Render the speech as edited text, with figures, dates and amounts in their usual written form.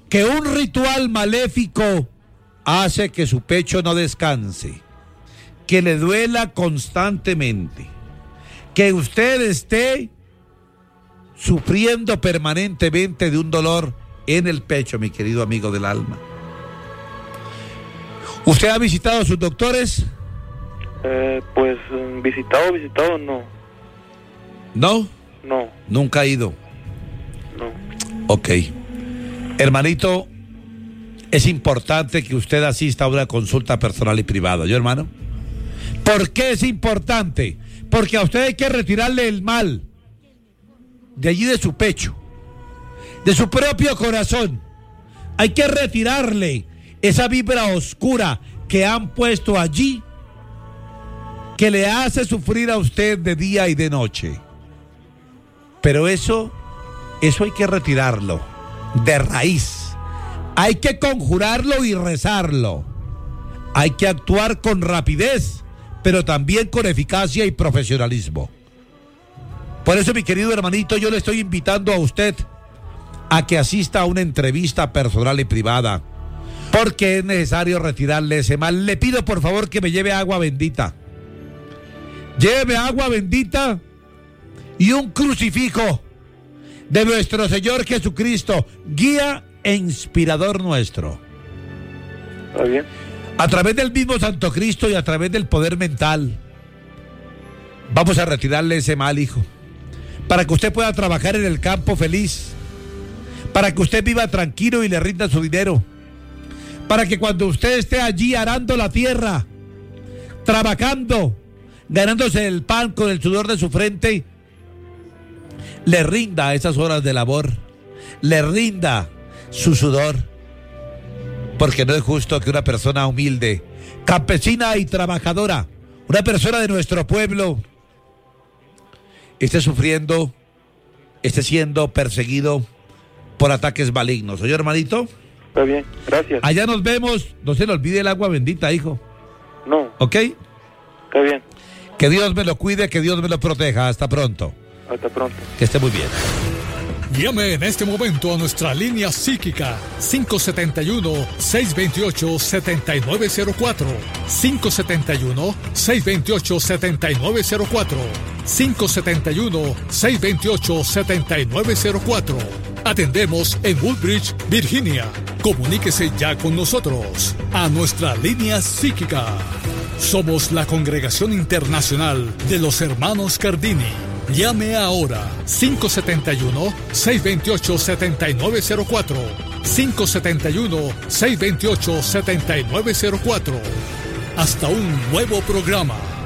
que un ritual maléfico hace que su pecho no descanse, que le duela constantemente, que usted esté sufriendo permanentemente de un dolor en el pecho, mi querido amigo del alma. ¿Usted ha visitado a sus doctores? Pues visitado no. ¿No? No. ¿Nunca ha ido? No. Ok. Hermanito, es importante que usted asista a una consulta personal y privada, ¿yo, hermano? ¿Por qué es importante? Porque a usted hay que retirarle el mal de allí de su pecho, de su propio corazón. Hay que retirarle esa vibra oscura que han puesto allí, que le hace sufrir a usted de día y de noche. Pero eso hay que retirarlo de raíz. Hay que conjurarlo y rezarlo. Hay que actuar con rapidez, pero también con eficacia y profesionalismo. Por eso, mi querido hermanito, yo le estoy invitando a usted a que asista a una entrevista personal y privada, porque es necesario retirarle ese mal. Le pido por favor que me lleve agua bendita. Lléveme agua bendita y un crucifijo de nuestro Señor Jesucristo, guía e inspirador nuestro. ¿Está bien? A través del mismo Santo Cristo y a través del poder mental, vamos a retirarle ese mal, hijo, para que usted pueda trabajar en el campo feliz, para que usted viva tranquilo y le rinda su dinero, para que cuando usted esté allí arando la tierra, trabajando, ganándose el pan con el sudor de su frente, le rinda esas horas de labor, le rinda su sudor, porque no es justo que una persona humilde, campesina y trabajadora, una persona de nuestro pueblo, esté sufriendo, esté siendo perseguido por ataques malignos. ¿Oye, hermanito? Está bien, gracias. Allá nos vemos, no se le olvide el agua bendita, hijo. No. ¿Ok? Está bien. Que Dios me lo cuide, que Dios me lo proteja. Hasta pronto. Hasta pronto. Que esté muy bien. Llame en este momento a nuestra línea psíquica 571-628-7904, 571-628-7904, 571-628-7904. Atendemos en Woodbridge, Virginia. Comuníquese ya con nosotros a nuestra línea psíquica. Somos la Congregación Internacional de los Hermanos Cardini. Llame ahora 571-628-7904, 571-628-7904. Hasta un nuevo programa.